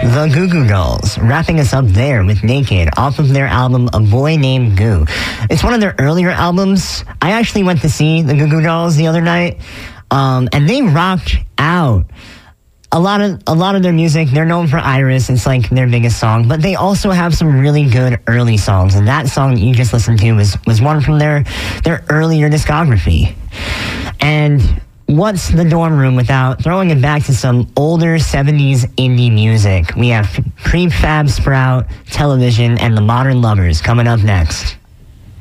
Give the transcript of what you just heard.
The Goo Goo Dolls, wrapping us up there with Naked off of their album A Boy Named Goo. It's one of their earlier albums. I actually went to see the Goo Goo Dolls the other night, and they rocked out. A lot of their music, they're known for Iris, it's like their biggest song, but they also have some really good early songs, and that song that you just listened to was one from their earlier discography. And what's the dorm room without throwing it back to some older 70s indie music? We have Prefab Sprout, Television, and The Modern Lovers coming up next.